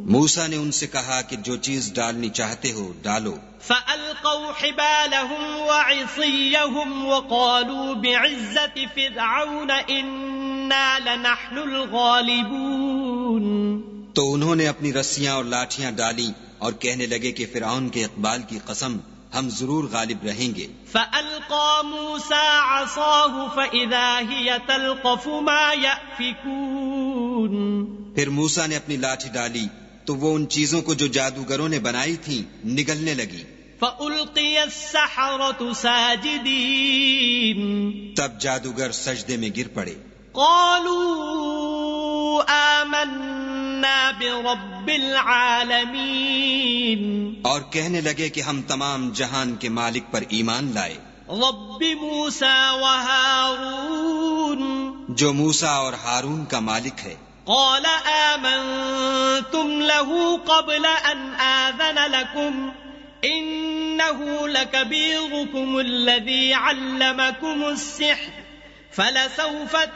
موسیٰ نے ان سے کہا کہ جو چیز ڈالنی چاہتے ہو ڈالو. فألقوا حبالهم وعصيهم وقالوا بعزة فرعون إنا لنحن الغالبون. تو انہوں نے اپنی رسیاں اور لاٹھیاں ڈالیں اور کہنے لگے کہ فرعون کے اقبال کی قسم ہم ضرور غالب رہیں گے. فألقى موسى عصاه فإذا هي تلقف ما يأفكون. پھر موسیٰ نے اپنی لاٹھی ڈالی تو وہ ان چیزوں کو جو جادوگروں نے بنائی تھیں نگلنے لگی. فألقي السحرة ساجدين. تب جادوگر سجدے میں گر پڑے. قالوا آمنا برب العالمين. اور کہنے لگے کہ ہم تمام جہان کے مالک پر ایمان لائے. رب موسى وهارون. جو موسیٰ اور ہارون کا مالک ہے. قال آمنتم له قبل أن آذن لكم إنه لكبيركم الذي علمكم السحر فلسوف